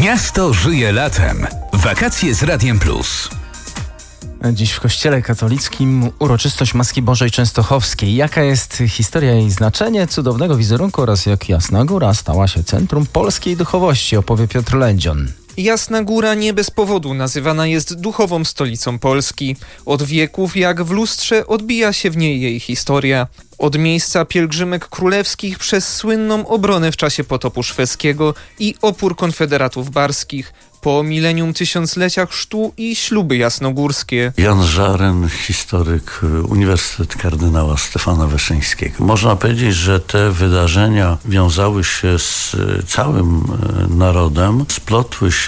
Miasto żyje latem. Wakacje z Radiem Plus. Dziś w Kościele Katolickim uroczystość Maski Bożej Częstochowskiej. Jaka jest historia i znaczenie cudownego wizerunku oraz jak Jasna Góra stała się centrum polskiej duchowości, opowie Piotr Lędzion. Jasna Góra nie bez powodu nazywana jest duchową stolicą Polski. Od wieków jak w lustrze odbija się w niej jej historia. Od miejsca pielgrzymek królewskich przez słynną obronę w czasie potopu szwedzkiego i opór konfederatów barskich, po milenium tysiąclecia chrztu i śluby jasnogórskie. Jan Żaren, historyk, Uniwersytet Kardynała Stefana Wyszyńskiego. Można powiedzieć, że te wydarzenia wiązały się z całym narodem, splotły się